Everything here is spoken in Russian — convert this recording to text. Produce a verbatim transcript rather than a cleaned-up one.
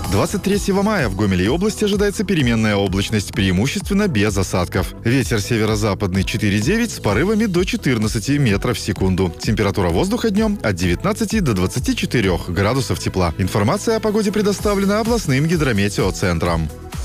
двадцать третьего мая в Гомеле и области ожидается переменная облачность, преимущественно без осадков. Ветер северо-западный четыре девять с порывами до четырнадцати метров в секунду. Температура воздуха днем от девятнадцати до двадцати четырёх градусов тепла. Информация о погоде предоставлена областным гидрометеоцентром.